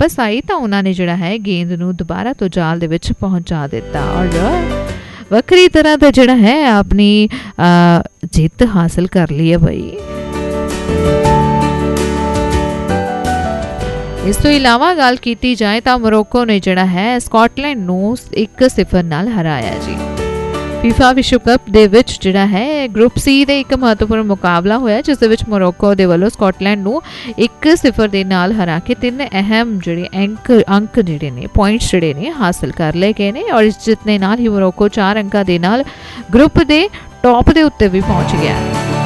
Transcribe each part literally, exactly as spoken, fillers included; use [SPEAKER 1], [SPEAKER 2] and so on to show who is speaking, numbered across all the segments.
[SPEAKER 1] वापस आई तो उन्होंने जिहड़ा है गेंद नूं दोबारा तो जाल दे विच पहुंचा दिता और वक्री तरह का जिहड़ा है अपनी जित हासिल कर ली है भाई। इस तो इलावा गल की जाए तो मोरक्को ने जिहड़ा है स्कॉटलैंड नूं एक सिफर नाल हराया जी। फीफा विश्व कप दे विच जिहड़ा है ग्रुप सी दे एक महत्वपूर्ण मुकाबला होया जिस दे विच मोरक्को दे वल्लों स्कॉटलैंड नूं एक सिफर दे नाल हरा के तीन अहम जिहड़े अंक अंक जिहड़े ने पॉइंट्स जिहड़े ने हासिल कर ले गए ने और इस जित ने नाल ही मोरक्को चार अंकां दे नाल ग्रुप दे टॉप दे उत्ते भी पहुंच गया।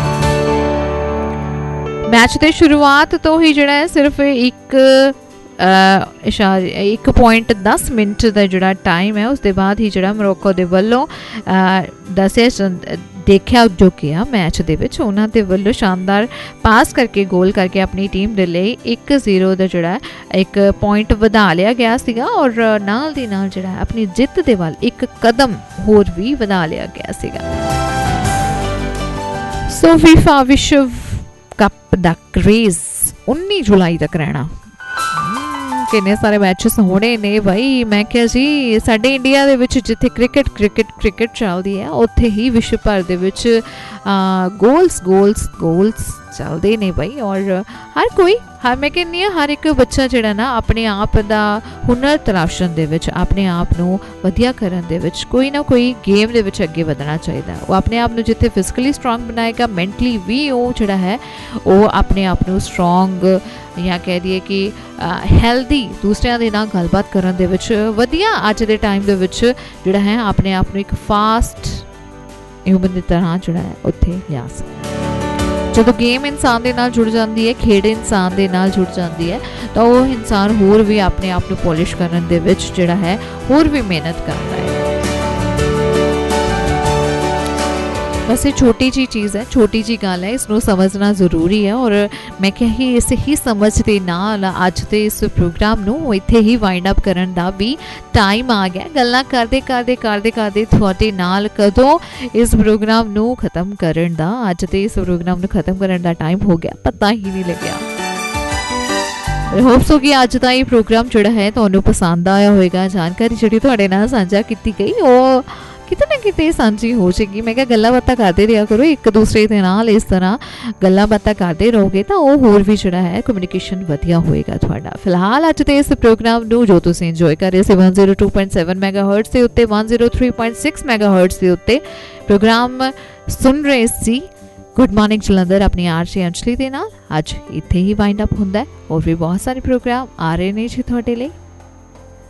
[SPEAKER 1] मैच की शुरुआत तो ही जिहड़ा है सिर्फ एक इशारे एक पॉइंट दस मिनट का जिहड़ा टाइम है उसके बाद ही जिहड़ा मोरक्को दे वल्लों दसिया देखा जो किया मैच दे विच उन्हां दे वल्लों शानदार पास करके गोल करके अपनी टीम दे लई एक जीरो का जिहड़ा एक पॉइंट वधा लिया गया सीगा और नाल दी नाल जिहड़ा अपनी जित दे वल एक कदम होर भी वधा लिया गया सीगा। सो फीफा विश्व कप दा क्रेज उन्नीस जुलाई तक रहना। किन्ने सारे मैचेस होने ने भाई। मैं क्या जी साडे इंडिया दे विच जिथे क्रिकेट क्रिकेट क्रिकेट चलदी है उत्थे ही विश्व भर दे विच गोल्स गोल्स गोल्स चलते ने भाई। और हर कोई हर मैं कहनी हर एक बच्चा जिहड़ा ना अपने आप दा हुनर तलाशण दे विच अपने आप नूं वधिया करन दे विच कोई ना कोई गेम दे विच अगे वधना चाहिए। वो अपने आप नूं जिथे फिजिकली स्ट्रोंग बनाएगा मेंटली भी वो जिहड़ा है वो अपने आप नूं स्ट्रोंग या कह दिए कि हैल्दी दूसरिਆਂ ਦੇ ਨਾਲ ਗੱਲਬਾਤ ਕਰਨ ਦੇ ਵਿੱਚ ਵਧੀਆ ਅੱਜ ਦੇ ਟਾਈਮ ਦੇ ਵਿੱਚ ਜਿਹੜਾ ਹੈ ਆਪਣੇ ਆਪ ਨੂੰ ਇੱਕ ਫਾਸਟ ਹਿਊਮਨ ਦੀ ਤਰ੍ਹਾਂ ਜਿਹੜਾ ਹੈ ਉੱਥੇ ਲਿਆ ਸਕਦਾ। ਜਦੋਂ ਗੇਮ ਇਨਸਾਨ ਦੇ ਨਾਲ ਜੁੜ ਜਾਂਦੀ ਹੈ ਖੇਡ ਇਨਸਾਨ ਦੇ ਨਾਲ ਜੁੜ ਜਾਂਦੀ ਹੈ ਤਾਂ ਉਹ ਇਨਸਾਨ ਹੋਰ ਵੀ ਆਪਣੇ ਆਪ ਨੂੰ ਪੋਲਿਸ਼ ਕਰਨ ਦੇ ਵਿੱਚ ਜਿਹੜਾ ਹੈ ਹੋਰ ਵੀ ਮਿਹਨਤ ਕਰਦਾ ਹੈ। बस ये छोटी जी चीज़ है छोटी जी गल है इसनों समझना ज़रूरी है और मैं क्या ही इस ही समझ के नाल अज के इस प्रोग्राम नूं इत्थे ही वाइंड अप करन दा भी टाइम आ गया। गल्लां करदे करदे करदे करदे तुहाडे नाल कदों इस प्रोग्राम नूं खत्म करन दा अज के इस प्रोग्राम नूं खत्म करन दा टाइम हो गया पता ही नहीं लग्या। होप सो कि अज का ये प्रोग्राम जिहड़ा है तुहानूं पसंद आया होएगा। जानकारी जिहड़ी तुहाडे नाल सांझा कीती गई ਉਹ किते ना किते सांझी हो जाएगी। मैं क्या गल्लां बातां करते रहा करो एक दूसरे के नाल इस तरह गल्लां बातां करते रहोगे तो वो होर भी जिहड़ा है कम्युनिकेशन वधिया होएगा तुहाडा। फिलहाल अज दे इस प्रोग्राम नूं जो तुसीं इंजॉय कर रहे सी one zero two point seven मैगाहर्ट्ज़ के उत्ते one zero three point six मैगाहर्ट्ज़ के उत्ते प्रोग्राम सुन रहे सी गुड मॉर्निंग जलंधर अपनी आर जे अंजलि दे नाल। अज इत्थे ही वाइंड अप हुंदा है और भी बहुत सारे प्रोग्राम आ रहे ने जी तुहाडे लई।